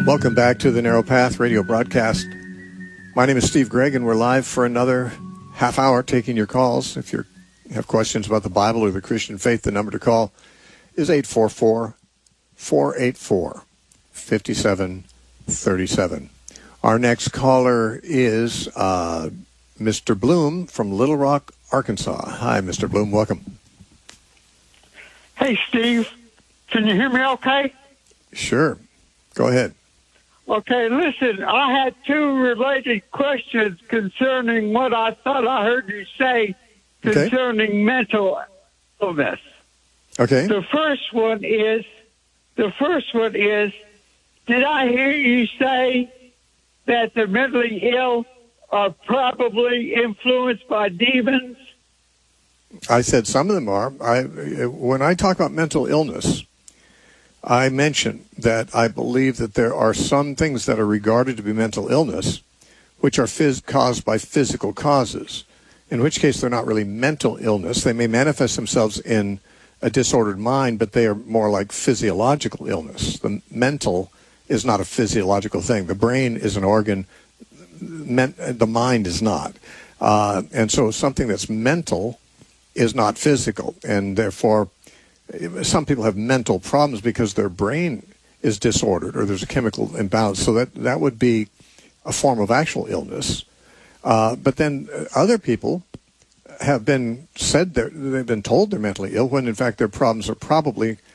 Welcome back to the Narrow Path radio broadcast. My name is Steve Gregg, and we're live for another half hour taking your calls. If you have questions about the Bible or the Christian faith, the number to call is 844-484-5737. Our next caller is Mr. Bloom from Little Rock, Arkansas. Hi, Mr. Bloom. Welcome. Hey, Steve. Can you hear me okay? Sure. Go ahead. Okay, listen, I had two related questions concerning what I thought I heard you say concerning mental illness. Okay. The first one is, did I hear you say that the mentally ill are probably influenced by demons? I said some of them are. When I talk about mental illness, I mention that I believe that there are some things that are regarded to be mental illness, which are caused by physical causes, in which case they're not really mental illness. They may manifest themselves in a disordered mind, but they are more like physiological illness. The mental is not a physiological thing. The brain is an organ. The mind is not. And so something that's mental is not physical, and therefore some people have mental problems because their brain is disordered or there's a chemical imbalance. So that would be a form of actual illness. But then other people have been they've been told they're mentally ill when in fact their problems are probably